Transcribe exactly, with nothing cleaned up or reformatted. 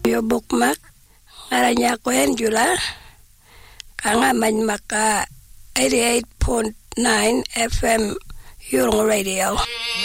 Yo bukmak ngaranya kuen jula kanga man maka eighty-eight point nine F M Yurong Radio.